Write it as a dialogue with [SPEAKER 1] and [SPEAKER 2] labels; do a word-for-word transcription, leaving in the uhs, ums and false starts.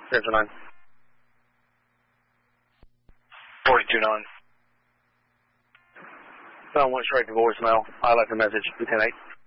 [SPEAKER 1] Central nine.
[SPEAKER 2] forty-two nine.
[SPEAKER 1] Phone went straight to voicemail. I left a message. Lieutenant eight.